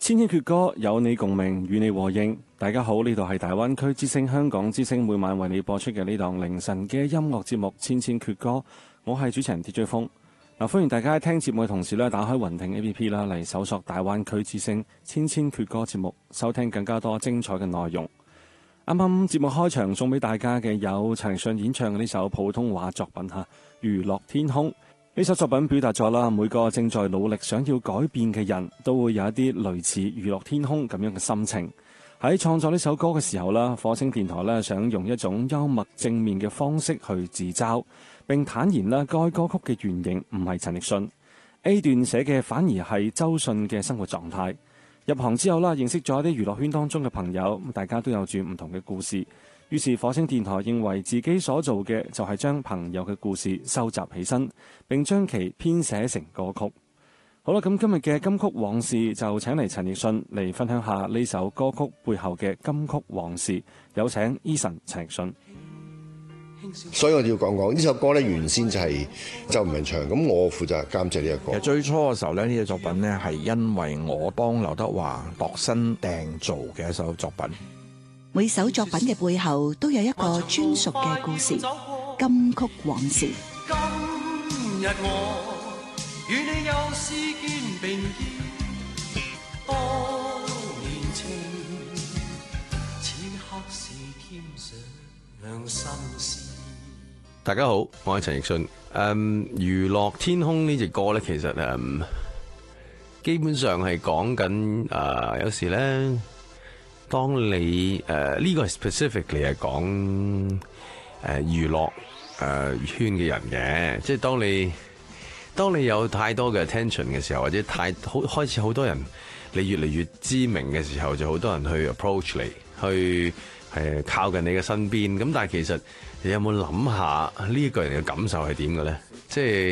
千千闕歌，有你共鳴，與你和應。大家好，呢度係大灣區之聲香港之聲，每晚為你播出嘅呢檔凌晨嘅音樂節目《千千闕歌》，我係主持人 DJ 風。歡迎大家喺聽節目嘅同時咧，打開雲聽 APP 啦，嚟搜索大灣區之聲千千闕歌節目，收聽更加多精彩嘅內容。啱啱節目開場送俾大家嘅有陳奕迅演唱嘅呢首普通話作品《娛樂天空》。呢首作品表達咗啦，每個正在努力想要改變嘅人都會有一啲類似娛樂天空咁樣嘅心情。喺創作呢首歌嘅時候啦，火星電台咧想用一種幽默正面嘅方式去自嘲，並坦言啦，該歌曲嘅原型唔係陳奕迅 A 段寫嘅，反而係周迅嘅生活狀態。入行之後啦，認識咗一啲娛樂圈當中嘅朋友，大家都有住唔同嘅故事。於是火星電台認為自己所做嘅就係將朋友嘅故事收集起身，並將其編寫成歌曲。好啦，咁今日嘅金曲往事就請嚟陳奕迅嚟分享下呢首歌曲背後嘅金曲往事。有請 Eason 陳奕迅。 所以我哋要講講呢首歌咧，原先就係周文唱，咁我負責監製呢一個。 其實最初嘅時候咧，呢個作品咧係因為我幫劉德華度身訂造嘅一首作品。 每首作品嘅背後都有一個專屬嘅故事，金曲往事。 今日我與你又試肩並肩，多年情，此刻是添上心事。 大家好，我係陳奕迅。娛樂天空呢隻歌咧，其實基本上係講緊有時咧。當你呢個 specifically 係講娛樂圈嘅人嘅，即係當你有太多嘅 attention 嘅時候，或者開始好多人你越嚟越知名嘅時候，就好多人去 approach 你，去靠近你嘅身邊。咁但係其實你有冇諗下呢一個人嘅感受係點嘅咧？即係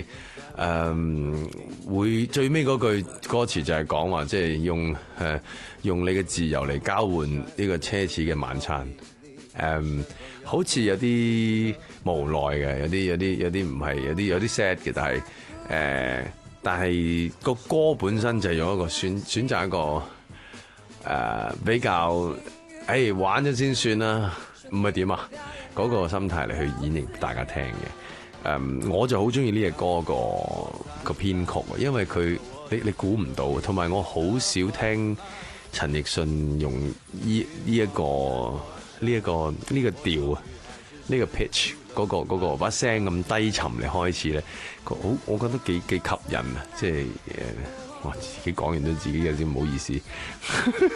會最尾嗰句歌詞就係講話，即係用你嘅自由嚟交換呢個奢侈嘅晚餐。好似有啲無奈嘅，有啲唔係，有啲 sad 嘅，但係個歌本身就係用一個選擇一個比較玩咗先算啦，唔係點啊？嗰個心態嚟去演繹俾大家聽嘅。我就好中意呢隻歌個編曲，因為佢你估唔到，同埋我好少聽陳奕迅用呢一個調啊，呢個 pitch 嗰個把聲咁低沉嚟開始咧，我覺得幾吸引啊！即係我自己講完都自己有啲唔好意思。